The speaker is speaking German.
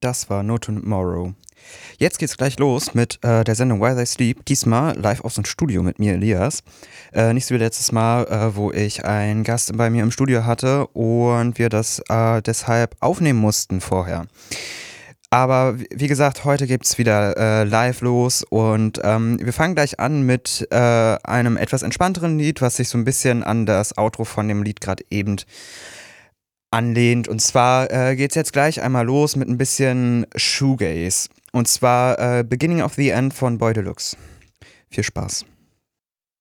Das war No Tomorrow. Jetzt geht's gleich los mit der Sendung While They Sleep. Diesmal live aus dem Studio mit mir, Elias. Nicht so wie letztes Mal, wo ich einen Gast bei mir im Studio hatte und wir das deshalb aufnehmen mussten vorher. Aber wie gesagt, heute gibt's wieder live los und wir fangen gleich an mit einem etwas entspannteren Lied, was sich so ein bisschen an das Outro von dem Lied gerade eben anlehnt. Und zwar geht's jetzt gleich einmal los mit ein bisschen Shoegaze. Und zwar Beginning of the End von Boy Deluxe. Viel Spaß.